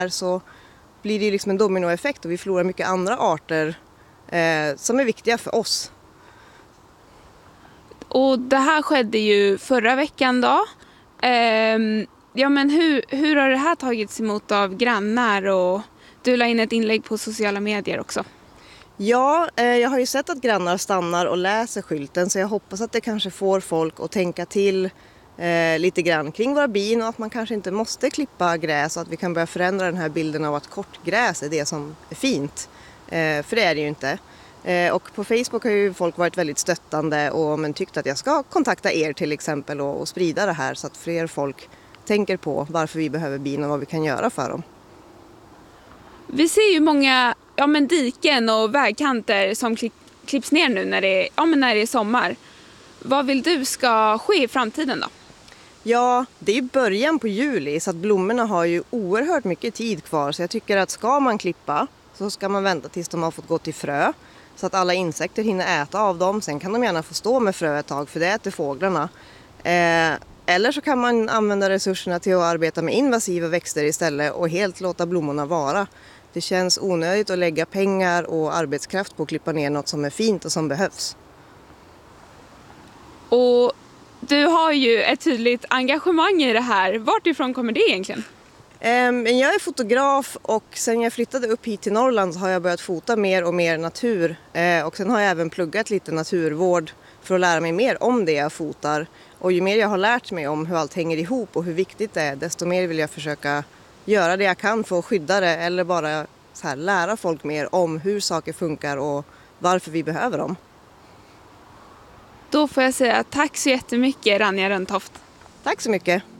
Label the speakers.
Speaker 1: så blir det liksom en dominoeffekt och vi förlorar mycket andra arter som är viktiga för oss.
Speaker 2: Och det här skedde ju förra veckan då. Ja, men hur har det här tagits emot av grannar, och du la in ett inlägg på sociala medier också?
Speaker 1: Ja, jag har ju sett att grannar stannar och läser skylten, så jag hoppas att det kanske får folk att tänka till lite grann kring våra bin och att man kanske inte måste klippa gräs och att vi kan börja förändra den här bilden av att kortgräs är det som är fint. För det är det ju inte. Och på Facebook har ju folk varit väldigt stöttande och tyckt att jag ska kontakta er till exempel och sprida det här så att fler folk tänker på varför vi behöver bin och vad vi kan göra för dem.
Speaker 2: Vi ser ju många diken och vägkanter som klipps ner nu när det är sommar. Vad vill du ska ske i framtiden då?
Speaker 1: Ja, det är ju början på juli så att blommorna har ju oerhört mycket tid kvar. Så jag tycker att ska man klippa så ska man vänta tills de har fått gå till frö. Så att alla insekter hinner äta av dem. Sen kan de gärna få stå med frö ett tag för det äter fåglarna. Eller så kan man använda resurserna till att arbeta med invasiva växter istället och helt låta blommorna vara. Det känns onödigt att lägga pengar och arbetskraft på att klippa ner något som är fint och som behövs.
Speaker 2: Och du har ju ett tydligt engagemang i det här. Vart ifrån kommer det egentligen?
Speaker 1: Jag är fotograf och sen jag flyttade upp hit till Norrland så har jag börjat fota mer och mer natur. Och sen har jag även pluggat lite naturvård för att lära mig mer om det jag fotar. Och ju mer jag har lärt mig om hur allt hänger ihop och hur viktigt det är, desto mer vill jag försöka göra det jag kan för att skydda det eller bara så här, lära folk mer om hur saker funkar och varför vi behöver dem.
Speaker 2: Då får jag säga tack så jättemycket, Ranja Rönntoft.
Speaker 1: Tack så mycket.